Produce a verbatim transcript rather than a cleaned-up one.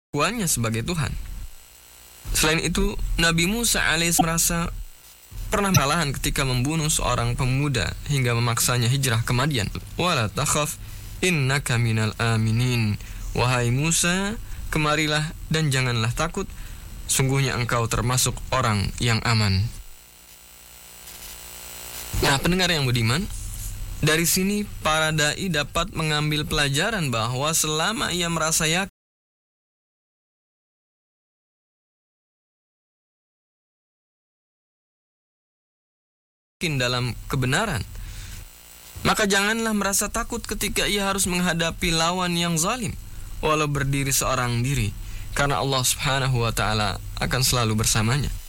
pengakuannya sebagai Tuhan. Selain itu, Nabi Musa alaihissalam merasa pernah kesalahan ketika membunuh seorang pemuda hingga memaksanya hijrah ke Madian. Wala takhaf innaka minal aminin. Wahai Musa, kemarilah dan janganlah takut, sungguhnya engkau termasuk orang yang aman. Nah, pendengar yang budiman, dari sini para dai dapat mengambil pelajaran bahwa selama ia merasa yakin dalam kebenaran, maka janganlah merasa takut ketika ia harus menghadapi lawan yang zalim, walau berdiri seorang diri, karena Allah Subhanahu wa ta'ala akan selalu bersamanya.